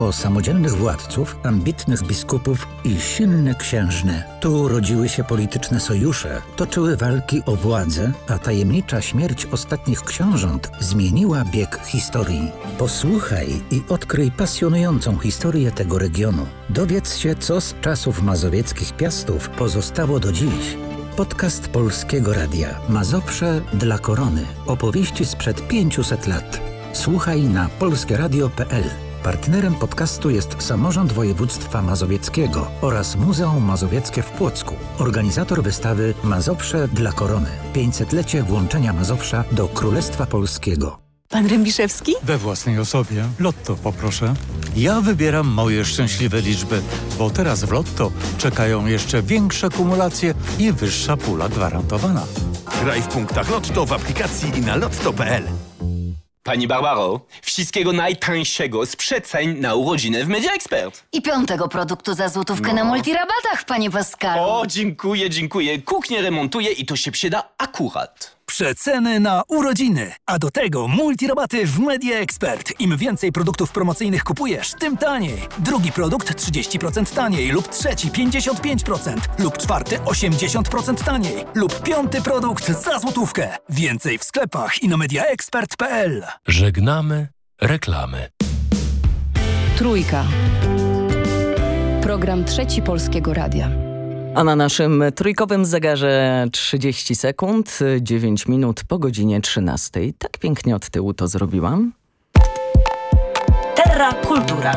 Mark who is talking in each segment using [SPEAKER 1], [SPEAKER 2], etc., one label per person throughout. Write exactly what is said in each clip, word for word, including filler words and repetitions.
[SPEAKER 1] O samodzielnych władców, ambitnych biskupów i silne księżne. Tu rodziły się polityczne sojusze, toczyły walki o władzę, a tajemnicza śmierć ostatnich książąt zmieniła bieg historii. Posłuchaj i odkryj pasjonującą historię tego regionu. Dowiedz się, co z czasów mazowieckich piastów pozostało do dziś. Podcast Polskiego Radia. Mazowsze dla korony. Opowieści sprzed pięciuset lat. Słuchaj na polskie radio kropka p l. Partnerem podcastu jest Samorząd Województwa Mazowieckiego oraz Muzeum Mazowieckie w Płocku. Organizator wystawy Mazowsze dla korony. pięćsetlecie włączenia Mazowsza do Królestwa Polskiego.
[SPEAKER 2] Pan Rębiszewski?
[SPEAKER 3] We własnej osobie. Lotto poproszę. Ja wybieram moje szczęśliwe liczby, bo teraz w Lotto czekają jeszcze większe kumulacje i wyższa pula gwarantowana.
[SPEAKER 4] Graj w punktach Lotto w aplikacji i na lotto kropka p l.
[SPEAKER 5] Pani Barbaro, wszystkiego najtańszego z przeceń na urodziny w Media Expert.
[SPEAKER 6] I piątego produktu za złotówkę no. na multirabatach, panie Pascalu.
[SPEAKER 5] O, dziękuję, dziękuję. Kuchnię remontuję i to się przyda akurat.
[SPEAKER 7] Przeceny na urodziny, a do tego multirabaty w Media Expert. Im więcej produktów promocyjnych kupujesz, tym taniej. Drugi produkt trzydzieści procent taniej lub trzeci pięćdziesiąt pięć procent lub czwarty osiemdziesiąt procent taniej lub piąty produkt za złotówkę. Więcej w sklepach i na media expert kropka p l.
[SPEAKER 8] Żegnamy reklamy.
[SPEAKER 9] Trójka. Program Trzeci Polskiego Radia.
[SPEAKER 2] A na naszym trójkowym zegarze trzydzieści sekund, dziewięć minut po godzinie trzynastej. Tak pięknie od tyłu to zrobiłam.
[SPEAKER 10] Terra Kultura.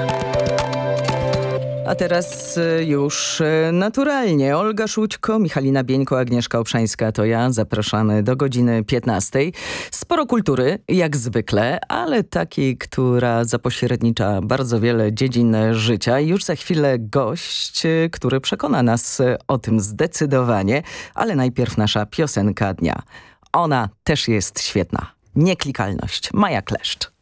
[SPEAKER 2] A teraz już naturalnie. Olga Szućko, Michalina Bieńko, Agnieszka Obszańska to ja. Zapraszamy do godziny piętnastej. Sporo kultury, jak zwykle, ale takiej, która zapośrednicza bardzo wiele dziedzin życia. I już za chwilę gość, który przekona nas o tym zdecydowanie. Ale najpierw nasza piosenka dnia. Ona też jest świetna. Nieklikalność. Maja Kleszcz.